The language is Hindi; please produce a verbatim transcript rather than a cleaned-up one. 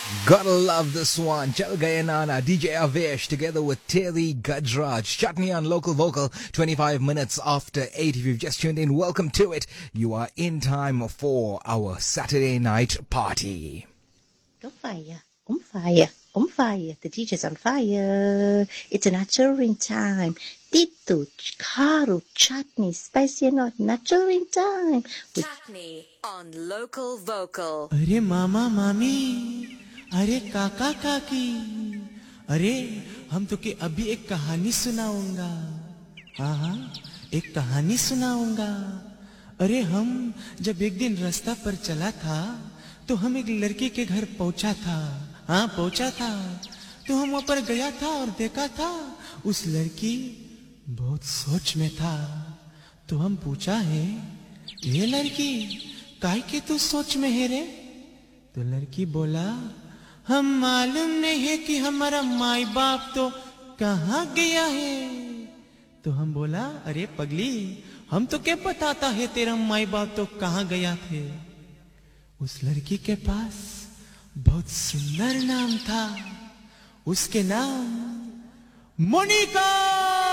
Gotta love this one. Chal Gaye Nana, D J Avesh together with Terry Gajraj. Chutney on Local Vocal, twenty-five minutes after eight. If you've just tuned in, welcome to it. You are in time for our Saturday night party. Go fire, on fire, on fire. The D J's on fire. It's a nurturing time. Titu, karu, chutney, spicy or not, nurturing time. With Chutney on Local Vocal. अरे मामा मामी, अरे काका काकी, अरे हम तो के अभी एक कहानी सुनाऊंगा. हाँ हाँ, एक कहानी सुनाऊंगा. अरे हम जब एक दिन रास्ता पर चला था तो हम एक लड़की के घर पहुंचा था. हाँ पहुंचा था तो हम वहां पर गया था और देखा था उस लड़की बहुत सोच में था. तो हम पूछा है, ये लड़की काहे के तू सोच में है रे? तो लड़की बोला, हम मालूम नहीं है कि हमारा माई बाप तो कहाँ गया है. तो हम बोला, अरे पगली, हम तो क्या बताता है तेरा माई बाप तो कहाँ गया थे. उस लड़की के पास बहुत सुंदर नाम था. उसके नाम मोनिका